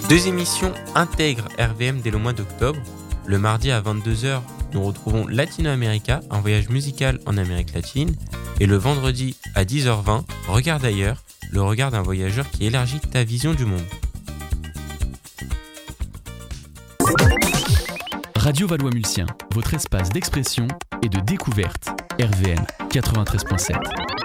Deux émissions intègrent RVM dès le mois d'octobre. Le mardi à 22h, nous retrouvons Latino America, un voyage musical en Amérique latine. Et le vendredi à 10h20, Regarde ailleurs, le regard d'un voyageur qui élargit ta vision du monde. Radio Valois-Mulsien, votre espace d'expression et de découverte. RVM 93.7.